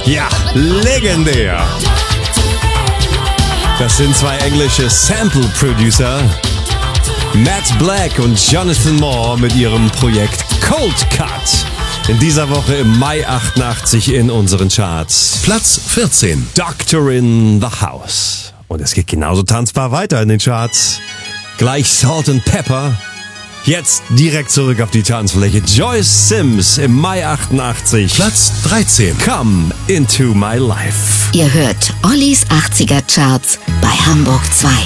Ja, legendär. Das sind zwei englische Sample-Producer, Matt Black und Jonathan Moore mit ihrem Projekt Cold Cut. In dieser Woche im Mai 88 in unseren Charts. Platz 14. Doctor in the House. Und es geht genauso tanzbar weiter in den Charts. Gleich Salt and Pepper. Jetzt direkt zurück auf die Tanzfläche. Joyce Sims im Mai 88. Platz 13. Come into my life. Ihr hört Ollis 80er Charts bei Hamburg 2.